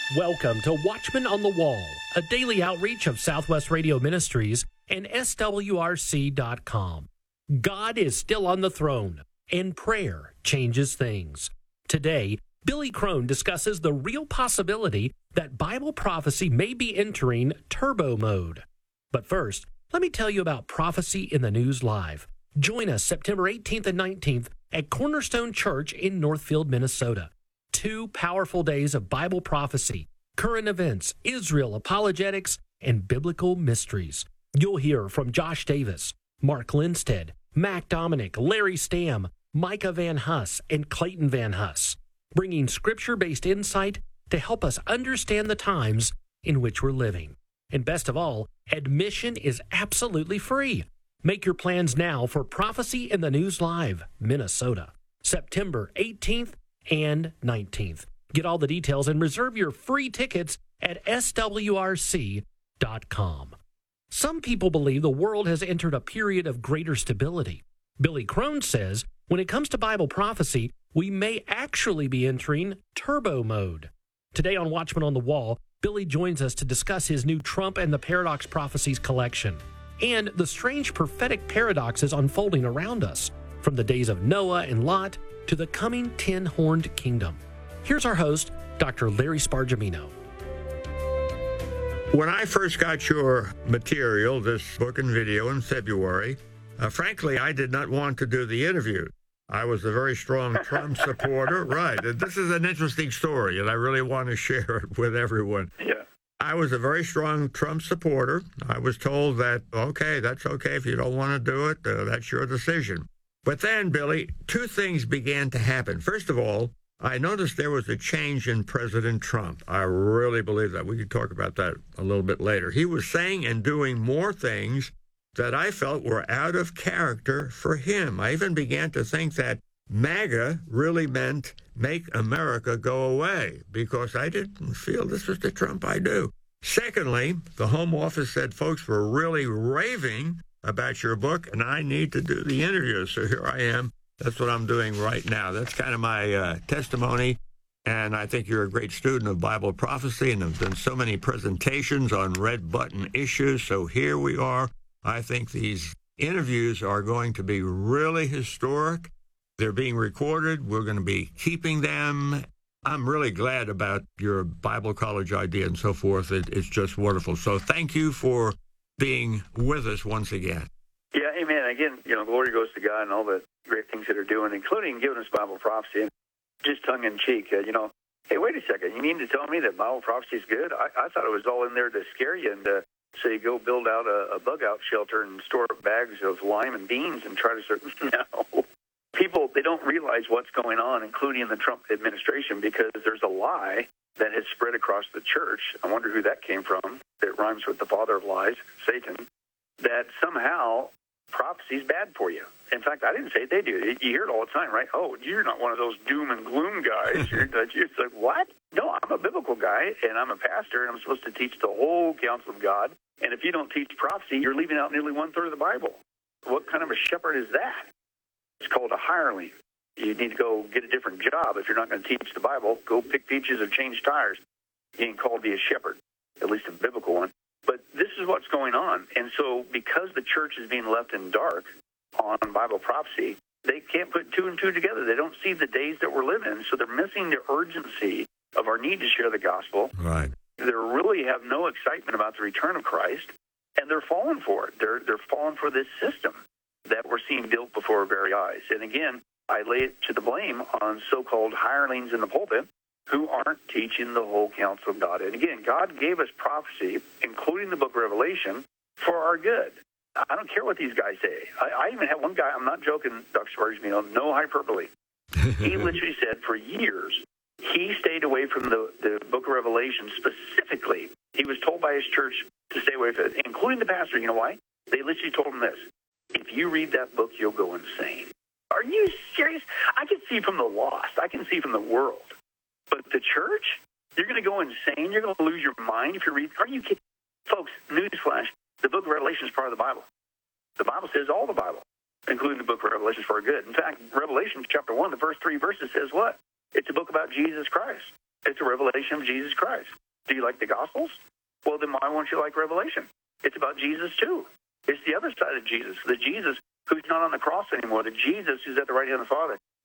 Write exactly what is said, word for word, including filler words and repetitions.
Welcome to Watchmen on the Wall, a daily outreach of Southwest Radio Ministries and S W R C dot com. God is still on the throne, and prayer changes things. Today, Billy Crone discusses the real possibility that Bible prophecy may be entering turbo mode. But first, let me tell you about Prophecy in the News Live. Join us September eighteenth and nineteenth at Cornerstone Church in Northfield, Minnesota. Two powerful days of Bible prophecy, current events, Israel apologetics, and biblical mysteries. You'll hear from Josh Davis, Mark Lindstedt, Mac Dominic, Larry Stamm, Micah Van Huss, and Clayton Van Huss, bringing scripture-based insight to help us understand the times in which we're living. And best of all, admission is absolutely free. Make your plans now for Prophecy in the News Live, Minnesota, September eighteenth and nineteenth. Get all the details and reserve your free tickets at S W R C dot com. Some people believe the world has entered a period of greater stability. Billy Crone says when it comes to Bible prophecy, we may actually be entering turbo mode. Today on Watchmen on the Wall, Billy joins us to discuss his new Trump and the Paradox Prophecies collection and the strange prophetic paradoxes unfolding around us, from the days of Noah and Lot to the coming ten-horned kingdom. Here's our host, Doctor Larry Spargimino. When I first got your material, this book and video in February, uh, frankly, I did not want to do the interview. I was a very strong Trump supporter. Right. And this is an interesting story, and I really want to share it with everyone. Yeah. I was a very strong Trump supporter. I was told that, okay, that's okay. If you don't want to do it, uh, that's your decision. But then, Billy, two things began to happen. First of all, I noticed there was a change in President Trump. I really believe that. We could talk about that a little bit later. He was saying and doing more things that I felt were out of character for him. I even began to think that MAGA really meant make America go away, because I didn't feel this was the Trump I knew. Secondly, the Home Office said folks were really raving about your book, and I need to do the interview. So here I am. That's what I'm doing right now. That's kind of my uh, testimony. And I think you're a great student of Bible prophecy and have done so many presentations on red button issues. So here we are. I think these interviews are going to be really historic. They're being recorded. We're going to be keeping them. I'm really glad about your Bible college idea and so forth. It, it's just wonderful. So thank you for being with us once again. Yeah, amen. Again, you know, glory goes to God and all the great things that are doing, including giving us Bible prophecy. And just tongue-in-cheek, uh, you know, hey, wait a second. You mean to tell me that Bible prophecy is good? I, I thought it was all in there to scare you and uh, say go build out a, a bug-out shelter and store up bags of lime and beans and try to serve. No. People, they don't realize what's going on, including in the Trump administration, because there's a lie that has spread across the church. I wonder who that came from. It rhymes with the father of lies, Satan, that somehow prophecy is bad for you. In fact, I didn't say it, they do. You hear it all the time, right? Oh, you're not one of those doom and gloom guys. You're, it's like, what? No, I'm a biblical guy, and I'm a pastor, and I'm supposed to teach the whole counsel of God. And if you don't teach prophecy, you're leaving out nearly one-third of the Bible. What kind of a shepherd is that? It's called a hireling. You need to go get a different job. If you're not going to teach the Bible, go pick peaches or change tires. You ain't called to be a shepherd, at least a biblical one. But this is what's going on. And so because the church is being left in dark on Bible prophecy, they can't put two and two together. They don't see the days that we're living in, so they're missing the urgency of our need to share the gospel. Right. They really have no excitement about the return of Christ, and they're falling for it. They're, they're falling for this system that we're seeing built before our very eyes. And again, I lay it to the blame on so-called hirelings in the pulpit who aren't teaching the whole counsel of God. And again, God gave us prophecy, including the book of Revelation, for our good. I don't care what these guys say. I, I even had one guy, I'm not joking, Doctor Spargimino, no hyperbole. He literally said for years, he stayed away from the, the book of Revelation specifically. He was told by his church to stay away from it, including the pastor. You know why? They literally told him this: if you read that book, you'll go insane. Are you serious? I can see from the lost. I can see from the world. But the church, you're going to go insane. You're going to lose your mind if you read. Are you kidding? Folks, newsflash, the book of Revelation is part of the Bible. The Bible says all the Bible, including the book of Revelation, for our good. In fact, Revelation chapter one, the first three verses says what? It's a book about Jesus Christ. It's a revelation of Jesus Christ. Do you like the Gospels? Well, then why won't you like Revelation? It's about Jesus, too. It's the other side of Jesus, the Jesus who's not on the cross anymore, the Jesus who's at the right hand of the Father.